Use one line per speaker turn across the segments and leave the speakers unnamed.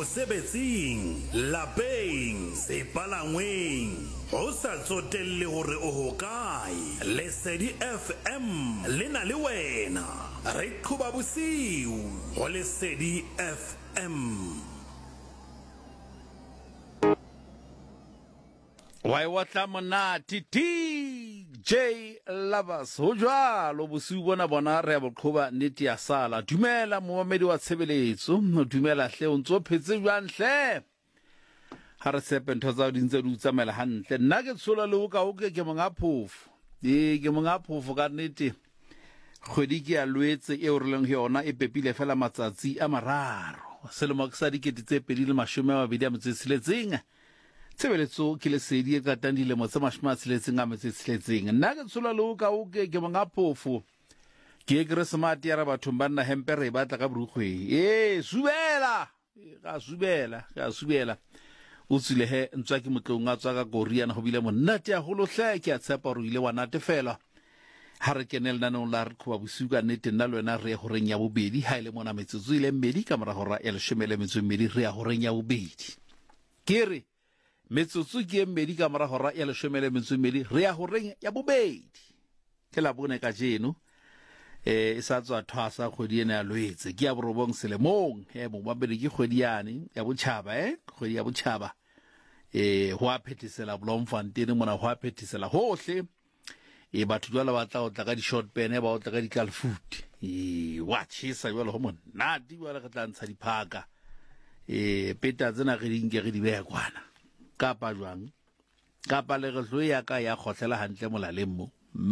mosebetsing lapeng sepalangweng ho sa tsotelle hore o hokae Lesedi FM le na le wena re qhuba bosiu ho Lesedi FM.
Why watla monate DJ Lovers ho jwalo bosiu bona re a boqhoba nnete ya sala dumela momamedi wa tshebeletso dumela hle o ntso phetse jwang hle ha re sepe ntho tsa dintse di tsamela hantle nna ke tsola le o ka o ke monga phofu ke monga phofu ka nnete kgwedi ke ya lwetse e o re leng yona e pepile fela matsatsi a mararo selemo ke sa dikete tse 2026 Tshebeletso ke Lesedi e katang dilemo tse 16 nna ke tsola le o ka o ke monga phofu ke Christmas ya ra bathong ba nna hempe re batla ka borukgwe subela o tsile he ntswa ke motlong a tswa ka Korean go bile monate ya go hle ke a tshepa re ile wa natefela ha re kenel nanong la re khoba bosiu ka nnete nna le wena re go reng ya bobedi ha ile mona metsotso ile mmedi ka mora go ra ya leshemele metsomedi re ya go reng ya bobedi ke re metsotso ke mmedi ka mora go ra ya leshemele metsomedi re ya go reng ya bobedi ke la bone ka jeno e sa tswa thwasa kgwedi ena ya lwetse ke ya borobong selemong mo mabedi ke kgwedi yane ya botšhaba kgwedi ya botšhaba ho a phethisela Bloemfontein mona ho a phethisela hohle batho jwale ba tla o tla ka di short pen ba o tla ka di calfoot wa tshisa jwale ho monate jwale re tla ntsha diphaka peta tsena re dinke re di beya kwana kapa jwang kapa le re tlo ya ka ya khotlela hantle molaleng mo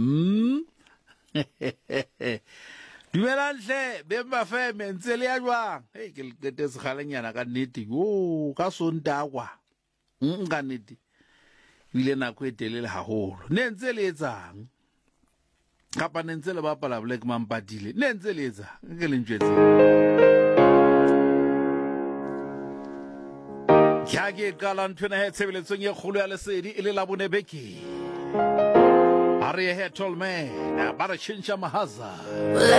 dumela hle bemba feme ntse le ya jwang ke lete segalenyana ka nnete ka Sontaga ka nnete bile nako e telele haholo ne ntse le etsang kapa ne ntse le bapala Black Mampadile ne ntse le etsang ke le ntjetse ya ke qala nthwena he tshebeletsong ye kgolo ya Lesedi ile la bone beke are he told me ba re chincha mahaza